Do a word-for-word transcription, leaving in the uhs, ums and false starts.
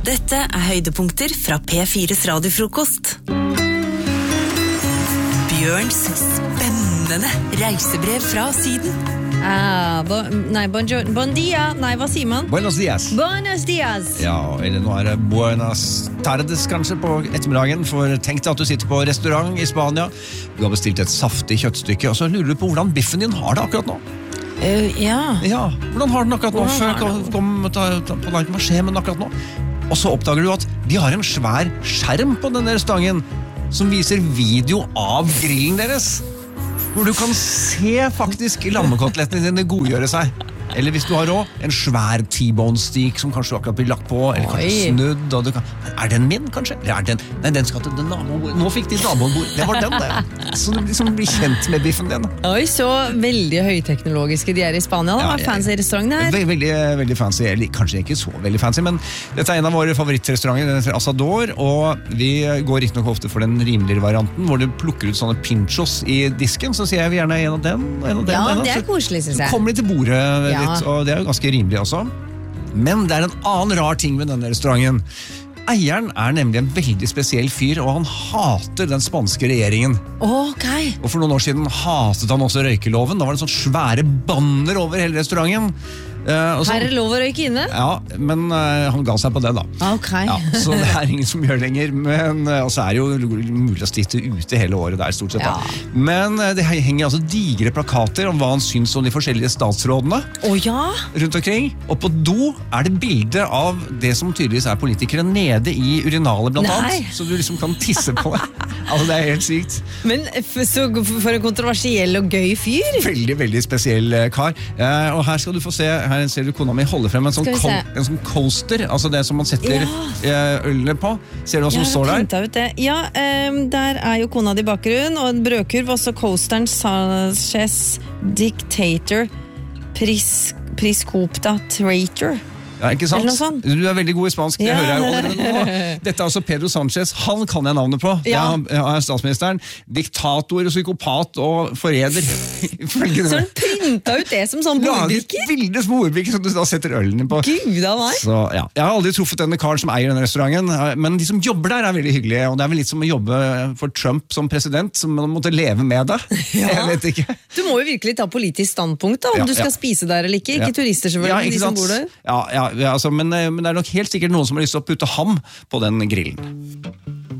Dette er høydepunkter fra P fires radiofrokost. Bjørns spennende reisebrev fra Syden. Ah, bo, nei, bonjour, bon dia. Nei, hva sier man? Buenos dias. Buenos dias. Ja, eller nå er det buenas tardes kanskje på ettermiddagen, for tenk deg at du sitter på restaurant i Spania, du har bestilt et saftig kjøttstykke, og så lurer du på hvordan biffen din har det akkurat nå. Uh, ja. Ja, hvordan har den akkurat nå? Hvordan Før har kom, den? kom ta, ta, på langt, hva skjer med den akkurat nå? Og så oppdager du at de har en svær skjerm på denne restauranten, som viser video av grillen deres, hvor du kan se faktisk lammekotelettene dine godgjøre seg. Eller hvis du har råd, en svær T-bone steak som kanskje akkurat blir lagt på, eller kanskje Oi. snudd, og du kan... Er den min, kanskje? Eller er den... Nei, den skal til den naboen. Nå fikk de naboen bord. Det var den, det. Så du liksom blir kjent med biffen din. Oi, så veldig høyteknologiske de er i Spania. Da. Hva er Ja, fancy restauranten her? Veldig, veldig, veldig fancy, eller kanskje ikke så veldig fancy, men dette er en av våre favorittrestauranter, den heter Asador, og vi går ikke nok ofte for den rimeligere varianten, hvor du plukker ut sånne pinchos i disken, så sier jeg vi gjerne en av den, en av den, Ja, en av det er så- koselig, synes jeg. Så kommer de til bordet Ja. litt, og det er jo ganske rimelig også. Men det er en annen rar ting med denne restauranten. Eieren er nemlig en veldig spesiell fyr, og han hater den spanske regjeringen. Ok. Og for noen år siden hatet han også røykeloven. Da var det sånn svære banner over hele restauranten. Uh, og så, Her er det lov å røyke inne? ja, men uh, han ga seg på det da. Ok. Ja, så det er ingen som gjør lenger, men uh, og så er det jo mulig å sitte ute hele året der stort sett da. Ja. Men uh, det henger altså digre plakater om hva han syns om de forskjellige statsrådene Åja? rundt omkring, og på do er det bilde av det som tydeligvis er politikere nede i urinalet blant Nei. annet, så du liksom kan tisse på det. Altså det er helt sykt. Men f- så for en kontroversiell og gøy fyr. Veldig, veldig spesiell eh, kar. Eh, og her skal du få se, her ser du kona mi holde frem en sånn, Skal vi se. co- en sånn coaster, altså det som man setter Ja. eh, ølene på. Ser du hva som Jeg har står der? printet ut det. Ja, ehm, der er jo kona di i bakgrunn, og en brødkurv, også coasteren Sanchez Dictator Pris, Priscopta Traitor. Ja, ikke sant? Eller noe sånt. Du er veldig god i spansk, det Ja. hører jeg jo allerede nå. Dette er altså Pedro Sanchez, han kan jeg navnet på. Det er, Ja. han- han er statsministeren. Diktator, psykopat og forræder. Ifølge Så det. han printa ut det som sånn Laget bordbrikker. bilder som ordbrikker som du da setter ølene på. Gud av meg. Så, ja. Jeg har aldri truffet denne karen som eier denne restauranten, men de som jobber der er veldig hyggelige, og det er vel litt som å jobbe for Trump som president, som man måtte leve med det. Ja. Jeg vet ikke. Du må jo virkelig ta politisk standpunkt da, om Ja, du skal ja. spise der eller ikke. Ikke Ja. turister selvfølgelig, Ja, men ikke de som sant? bor der. Ja, ja, ja, altså, men, eh, men det er nok helt sikkert noen som har lyst til å putte ham på den grillen.